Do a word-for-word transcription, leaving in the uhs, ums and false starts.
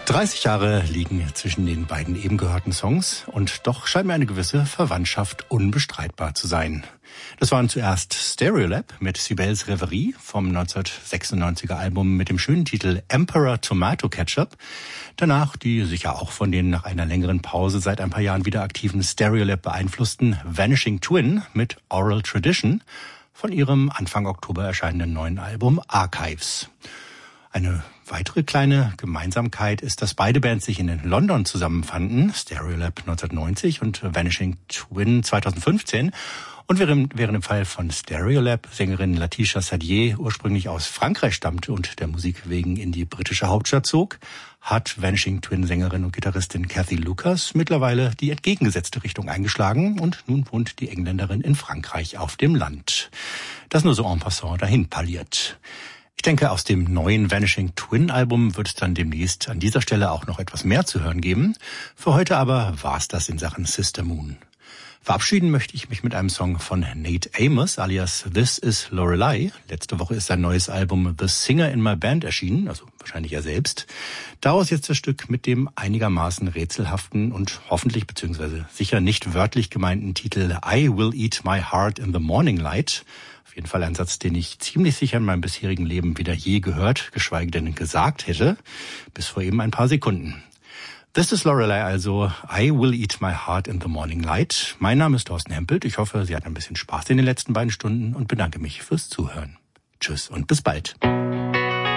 dreißig Jahre liegen zwischen den beiden eben gehörten Songs und doch scheint mir eine gewisse Verwandtschaft unbestreitbar zu sein. Das waren zuerst Stereolab mit Cybèle's Reverie vom neunzehnhundertsechsundneunziger Album mit dem schönen Titel Emperor Tomato Ketchup. Danach die sicher auch von den nach einer längeren Pause seit ein paar Jahren wieder aktiven Stereolab beeinflussten Vanishing Twin mit Oral Tradition von ihrem Anfang Oktober erscheinenden neuen Album Archives. Eine weitere kleine Gemeinsamkeit ist, dass beide Bands sich in London zusammenfanden, Stereolab neunzehnhundertneunzig und Vanishing Twin zweitausendfünfzehn. Und während, während im Fall von Stereolab Sängerin Latisha Sadier ursprünglich aus Frankreich stammte und der Musik wegen in die britische Hauptstadt zog, hat Vanishing Twin Sängerin und Gitarristin Cathy Lucas mittlerweile die entgegengesetzte Richtung eingeschlagen und nun wohnt die Engländerin in Frankreich auf dem Land. Das nur so en passant dahin parliert. Ich denke, aus dem neuen Vanishing Twin Album wird es dann demnächst an dieser Stelle auch noch etwas mehr zu hören geben. Für heute aber war's das in Sachen Sister Moon. Verabschieden möchte ich mich mit einem Song von Nate Amos alias This Is Lorelei. Letzte Woche ist sein neues Album The Singer in My Band erschienen, also wahrscheinlich er selbst. Daraus jetzt das Stück mit dem einigermaßen rätselhaften und hoffentlich bzw. sicher nicht wörtlich gemeinten Titel I Will Eat My Heart in the Morning Light. Auf jeden Fall ein Satz, den ich ziemlich sicher in meinem bisherigen Leben weder je gehört, geschweige denn gesagt hätte, bis vor eben ein paar Sekunden. This is Lorelei also, I Will Eat My Heart in the Morning Light. Mein Name ist Thorsten Hempelt. Ich hoffe, Sie hatten ein bisschen Spaß in den letzten beiden Stunden und bedanke mich fürs Zuhören. Tschüss und bis bald.